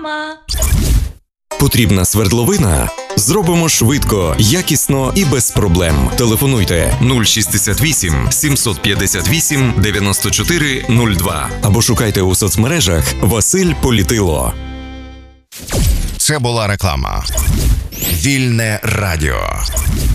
реклама. Потрібна свердловина? Зробимо швидко, якісно і без проблем. Телефонуйте 068 758 94 02 або шукайте у соцмережах Василь Політило. Це була реклама. Вільне радіо.